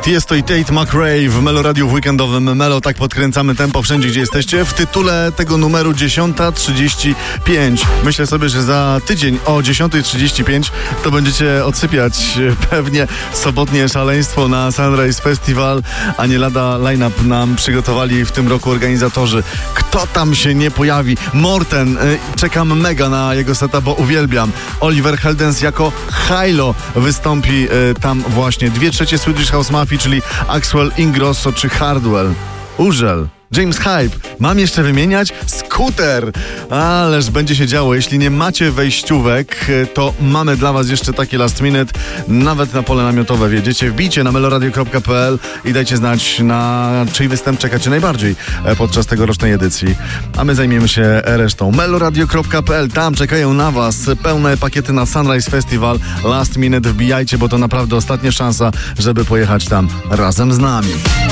Tiesto i Tate McRae w Melo Radio w weekendowym Melo. Tak podkręcamy tempo wszędzie, gdzie jesteście. W tytule tego numeru 10:35. Myślę sobie, że za tydzień o 10:35 to będziecie odsypiać pewnie sobotnie szaleństwo na Sunrise Festival, a nie lada line-up nam przygotowali w tym roku organizatorzy. Kto tam się nie pojawi? Morten, czekam mega na jego seta, bo uwielbiam. Oliver Heldens jako Hilo wystąpi tam właśnie. 2/3 Swedish House Mafii, czyli Axwell Ingrosso czy Hardwell. Urzel. James Hype. Mam jeszcze wymieniać? Scooter. Ależ będzie się działo. Jeśli nie macie wejściówek, to mamy dla was jeszcze takie last minute. Nawet na pole namiotowe wjedziecie. Wbijcie na meloradio.pl i dajcie znać, na czyj występ czekacie najbardziej podczas tegorocznej edycji. A my zajmiemy się resztą. meloradio.pl. Tam czekają na was pełne pakiety na Sunrise Festival. Last minute wbijajcie, bo to naprawdę ostatnia szansa, żeby pojechać tam razem z nami.